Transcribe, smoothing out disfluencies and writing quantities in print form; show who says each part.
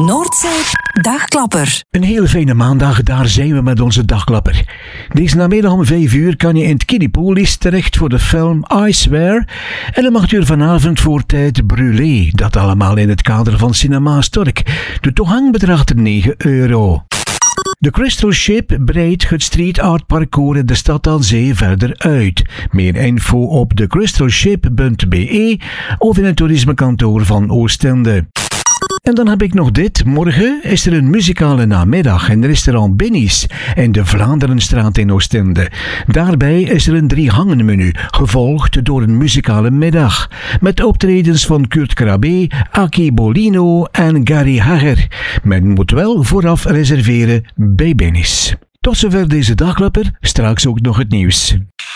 Speaker 1: Noordzee Dagklapper.
Speaker 2: Een hele fijne maandag, daar zijn we met onze dagklapper. Deze namiddag om 5 uur kan je in het Kinepolis terecht voor de film I Swear. En dan mag je er vanavond voor tijd Brûlé. Dat allemaal in het kader van Cinema Stork. De toegang bedraagt €9. De Crystal Ship breidt het street art parcours in de stad aan zee verder uit. Meer info op thecrystalship.be of in het toerismekantoor van Oostende. En dan heb ik nog dit. Morgen is er een muzikale namiddag in restaurant Binny's in de Vlaanderenstraat in Oostende. Daarbij is er een 3-gangen-menu, gevolgd door een muzikale middag. Met optredens van Kurt Krabbe, Aki Bolino en Gary Hager. Men moet wel vooraf reserveren bij Binny's. Tot zover deze dagklapper, straks ook nog het nieuws.